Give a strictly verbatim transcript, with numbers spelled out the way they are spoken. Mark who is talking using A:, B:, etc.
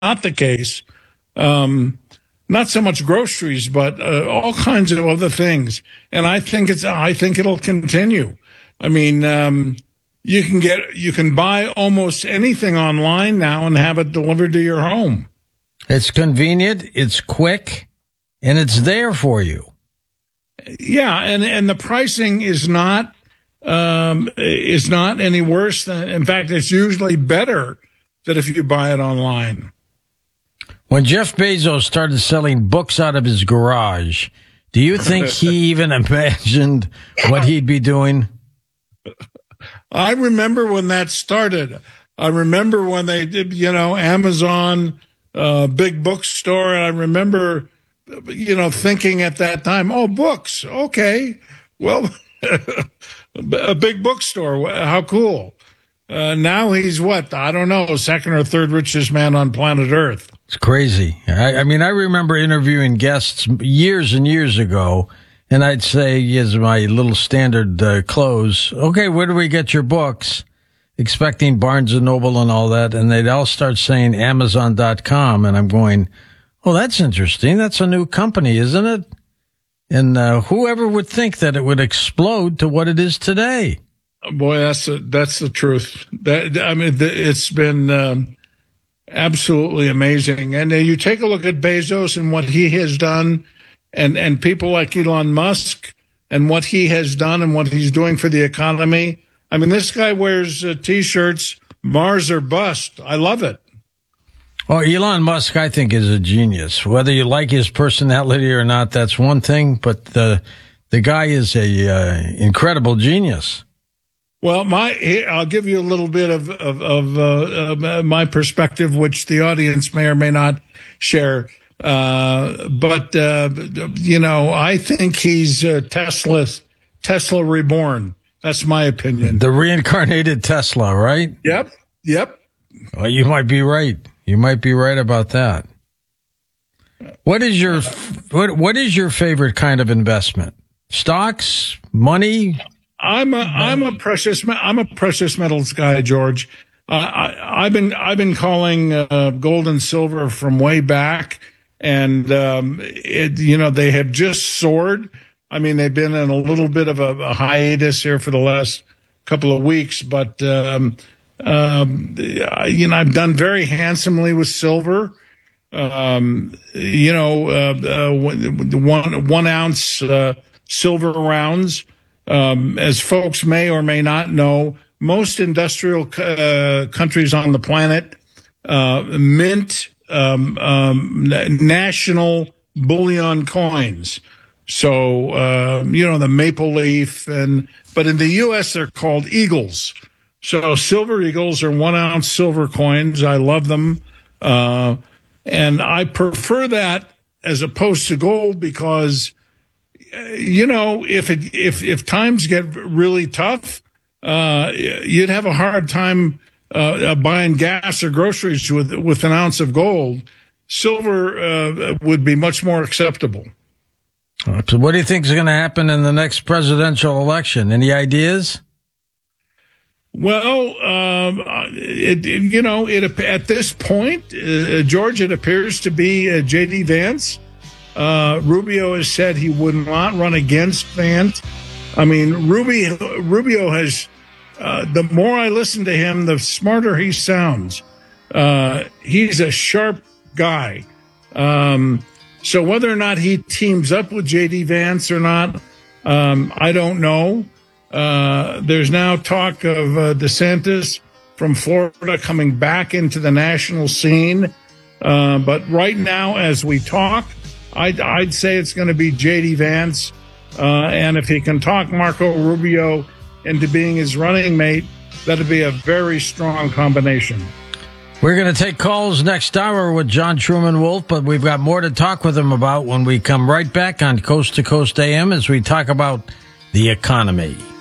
A: not the case. Um, not so much groceries, but uh, all kinds of other things. And I think it's, I think it'll continue. I mean, um, you can get, you can buy almost anything online now and have it delivered to your home.
B: It's convenient, it's quick, and it's there for you.
A: Yeah, and and the pricing is not um, is not any worse than. In fact, it's usually better than if you buy it online.
B: When Jeff Bezos started selling books out of his garage, do you think he even imagined what he'd be doing?
A: I remember when that started. I remember when they did, you know, Amazon, uh, big bookstore, and I remember, you know, thinking at that time, oh, books, okay, well, a big bookstore, how cool. Uh, now he's what, I don't know, second or third richest man on planet Earth.
B: It's crazy. I, I mean, I remember interviewing guests years and years ago, and I'd say, as my little standard uh, close, okay, where do we get your books? Expecting Barnes and Noble and all that, and they'd all start saying Amazon dot com, and I'm going, oh, that's interesting. That's a new company, isn't it? And uh, whoever would think that it would explode to what it is today?
A: Boy, that's the, that's the truth. That I mean, it's been um, absolutely amazing. And uh, you take a look at Bezos and what he has done, and and people like Elon Musk and what he has done and what he's doing for the economy. I mean, this guy wears uh, T-shirts, Mars or bust. I love it.
B: Oh, Elon Musk, I think, is a genius. Whether you like his personality or not, that's one thing. But the the guy is a uh, incredible genius.
A: Well, my I'll give you a little bit of of, of uh, my perspective, which the audience may or may not share. Uh, but uh, you know, I think he's uh, Tesla Tesla reborn. That's my opinion.
B: The reincarnated Tesla, right?
A: Yep. Yep.
B: Well, you might be right. You might be right about that. What is your what what is your favorite kind of investment? Stocks, money?
A: I'm a I'm a precious I'm a precious metals guy, George. Uh, I, I've been I've been calling uh, gold and silver from way back, and um, it you know they have just soared. I mean, they've been in a little bit of a, a hiatus here for the last couple of weeks, but um, um, you know I've done very handsomely with silver. Um, you know, uh, uh, one one ounce uh, silver rounds. Um, as folks may or may not know, most industrial uh, countries on the planet uh, mint um, um, national bullion coins. So, uh, you know, the maple leaf, and but in the U S they're called eagles. So silver eagles are one ounce silver coins. I love them. Uh, and I prefer that as opposed to gold because, you know, if it, if, if times get really tough, uh, you'd have a hard time, uh, buying gas or groceries with, with an ounce of gold. Silver, uh, would be much more acceptable.
B: So what do you think is going to happen in the next presidential election? Any ideas?
A: Well, um, it, it, you know, it at this point, uh, George, it appears to be uh, J D Vance. Uh, Rubio has said he would not run against Vance. I mean, Rubio, Rubio has, uh, the more I listen to him, the smarter he sounds. Uh, he's a sharp guy. Um, So whether or not he teams up with J D Vance or not, um, I don't know. Uh, there's now talk of uh, DeSantis from Florida coming back into the national scene. Uh, but right now, as we talk, I'd, I'd say it's going to be J D Vance. Uh, and if he can talk Marco Rubio into being his running mate, that'd be a very strong combination.
B: We're going to take calls next hour with John Truman Wolf, but we've got more to talk with him about when we come right back on Coast to Coast A M as we talk about the economy.